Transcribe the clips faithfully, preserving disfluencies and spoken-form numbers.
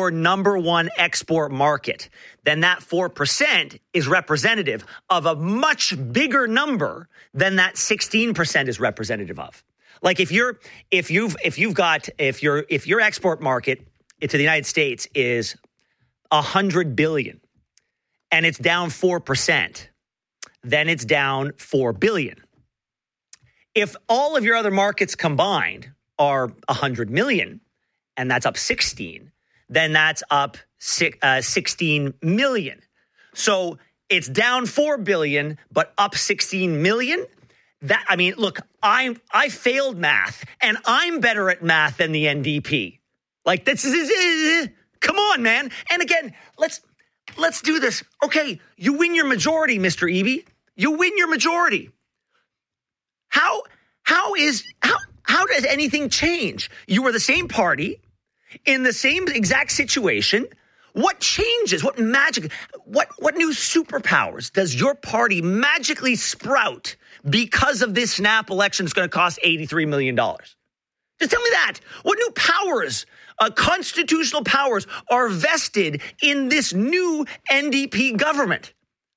your number one export market, then that four percent is representative of a much bigger number than that sixteen percent is representative of. Like if you're if you've if you've got if your if your export market to the United States is one hundred billion and it's down four percent, then it's down four billion. If all of your other markets combined are one hundred million and that's up sixteen, then that's up six, uh, sixteen million. So it's down four billion, but up sixteen million. That I mean, look, I I failed math, and I'm better at math than the N D P. Like this is come on, man. And again, let's let's do this. Okay, you win your majority, Mister Eby. You win your majority. How how is how how does anything change? You were the same party in the same exact situation. What changes? What magic? What what new superpowers does your party magically sprout because of this snap election that's going to cost eighty-three million dollars? Just tell me that. What new powers, uh, constitutional powers, are vested in this new N D P government?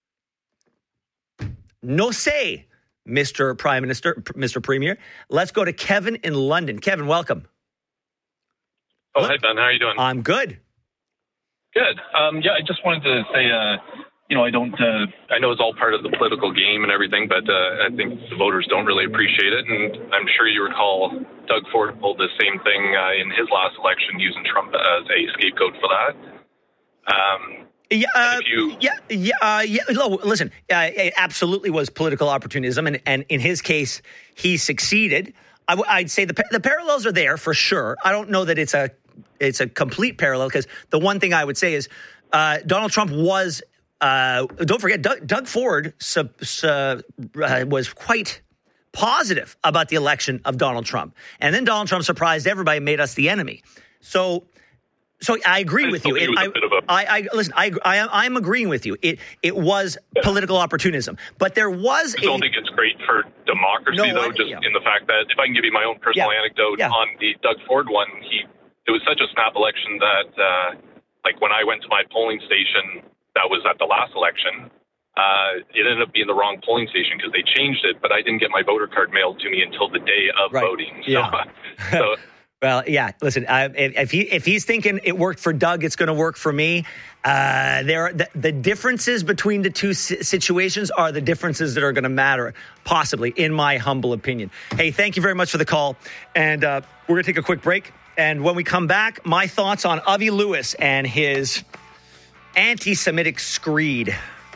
No say, Mister Prime Minister, Mister Premier. Let's go to Kevin in London. Kevin, welcome. Oh, hey, Ben. How are you doing? I'm good. Good. Um, yeah, I just wanted to say, uh, you know, I don't, uh, I know it's all part of the political game and everything, but uh, I think the voters don't really appreciate it. And I'm sure you recall Doug Ford pulled the same thing uh, in his last election, using Trump as a scapegoat for that. Um, Yeah, uh, you, yeah, yeah, uh, yeah. No, listen, uh, it absolutely was political opportunism, and, and in his case, he succeeded. I w- I'd say the the parallels are there for sure. I don't know that it's a it's a complete parallel, because the one thing I would say is uh, Donald Trump was. Uh, don't forget, Doug, Doug Ford sub, uh, was quite positive about the election of Donald Trump, and then Donald Trump surprised everybody, and made us the enemy. So. So I agree I with you. It, I, a- I, I listen. I, I, I'm agreeing with you. It, it was yeah. political opportunism, but there was. I don't think it's great for democracy, no, though. I, just yeah. in the fact that, if I can give you my own personal yeah. anecdote yeah. on the Doug Ford one, he it was such a snap election that, uh, like when I went to my polling station, that was at the last election. Uh, it ended up being the wrong polling station because they changed it, but I didn't get my voter card mailed to me until the day of right. voting. So, yeah. so Well, yeah. Listen, uh, if, if he if he's thinking it worked for Doug, it's going to work for me. Uh, there, are, the, the differences between the two si- situations are the differences that are going to matter, possibly, in my humble opinion. Hey, thank you very much for the call, and uh, we're going to take a quick break. And when we come back, my thoughts on Avi Lewis and his anti-Semitic screed.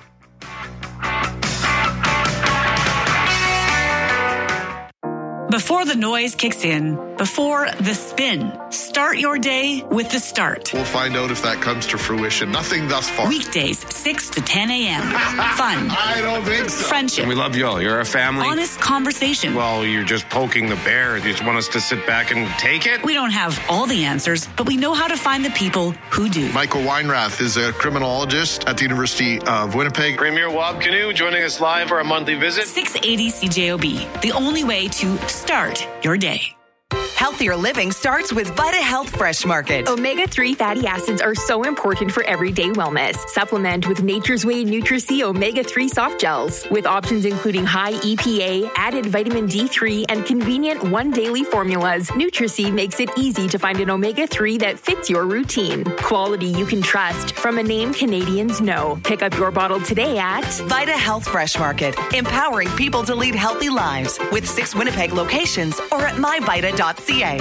Before the noise kicks in, before the spin, start your day with The Start. We'll find out if that comes to fruition. Nothing thus far. Weekdays, six to ten a.m. Fun. I don't think so. Friendship. We love you all. You're a family. Honest conversation. Well, you're just poking the bear. You just want us to sit back and take it? We don't have all the answers, but we know how to find the people who do. Michael Weinrath is a criminologist at the University of Winnipeg. Premier Wab Canoe joining us live for a monthly visit. six eighty C J O B, the only way to start your day. Healthier living starts with Vita Health Fresh Market. omega three fatty acids are so important for everyday wellness. Supplement with Nature's Way Nutri-C omega three soft gels, with options including high E P A, added vitamin D three, and convenient one daily formulas. Nutri-C makes it easy to find an omega three that fits your routine. Quality you can trust from a name Canadians know. Pick up your bottle today at Vita Health Fresh Market, empowering people to lead healthy lives, with six Winnipeg locations or at my vita dot c a.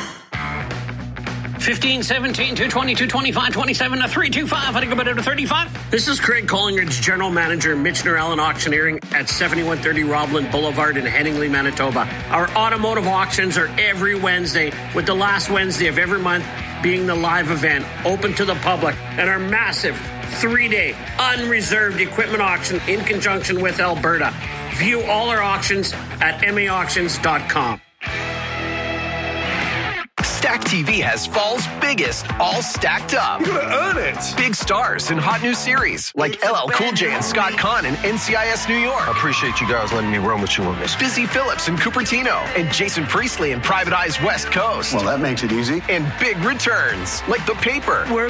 fifteen, seventeen, two twenty, two twenty-five, twenty-seven, three twenty-five, I think about it to thirty-five. This is Craig Collingridge, General Manager, Michener Allen Auctioneering at seventy-one thirty Roblin Boulevard in Headingley, Manitoba. Our automotive auctions are every Wednesday, with the last Wednesday of every month being the live event, open to the public, and our massive three-day unreserved equipment auction in conjunction with Alberta. View all our auctions at m a auctions dot com. Stack T V has fall's biggest, all stacked up. You're gonna earn it. Big stars in hot new series like L L Cool J and Scott Conn in N C I S New York. I appreciate you guys letting me run with you on this. Busy Phillips in Cupertino and Jason Priestley in Private Eye's West Coast. Well, that makes it easy. And big returns like The Paper. We're